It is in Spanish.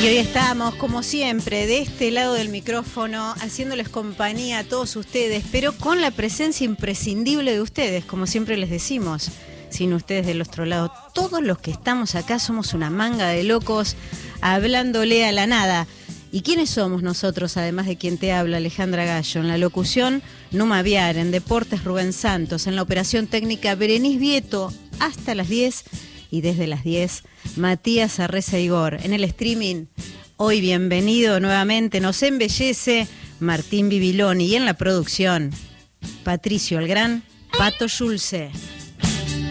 Y hoy estamos, como siempre, de este lado del micrófono, haciéndoles compañía a todos ustedes, pero con la presencia imprescindible de ustedes, como siempre les decimos. Sin ustedes del otro lado, todos los que estamos acá somos una manga de locos hablándole a la nada. ¿Y quiénes somos nosotros, además de quien te habla, Alejandra Gallo? En la locución, Numa Viar, en Deportes, Rubén Santos, en la operación técnica, Berenice Vieto, hasta las 10, y desde las 10, Matías Arreza Igor. En el streaming, hoy bienvenido nuevamente, nos embellece Martín Bibiloni, y en la producción, Patricio el Gran, Pato Schulze.